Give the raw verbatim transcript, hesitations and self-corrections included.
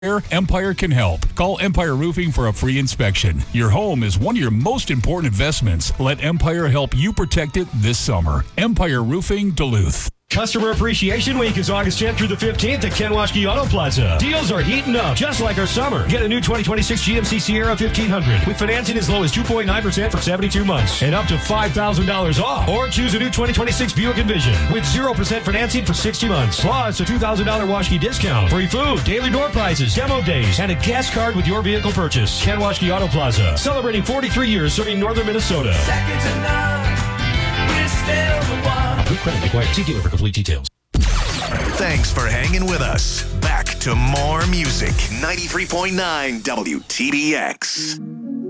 Empire can help. Call Empire Roofing for a free inspection. Your home is one of your most important investments. Let Empire help you protect it this summer. Empire Roofing, Duluth. Customer Appreciation Week is August tenth through the fifteenth at Kenwashke Auto Plaza. Deals are heating up, just like our summer. Get a new twenty twenty-six G M C Sierra fifteen hundred with financing as low as two point nine percent for seventy-two months and up to five thousand dollars off. Or choose a new twenty twenty-six Buick Envision with zero percent financing for sixty months. Plus a two thousand dollars Washke discount, free food, daily door prizes, demo days, and a gas card with your vehicle purchase. Kenwashke Auto Plaza, celebrating forty-three years serving northern Minnesota. Second to none, we're still the one. Good credit required. See dealer for complete details. Thanks for hanging with us. Back to more music. ninety-three point nine W T B X.